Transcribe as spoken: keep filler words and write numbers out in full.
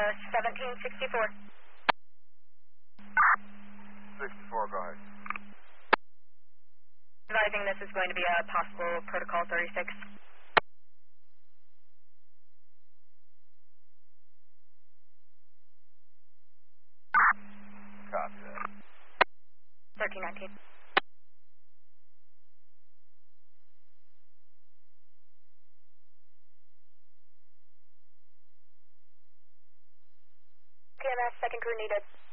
seventeen sixty-four. sixty-four, go ahead. Advising this is going to be a possible protocol thirty-six. Copy that. thirteen nineteen. K M S, second crew needed.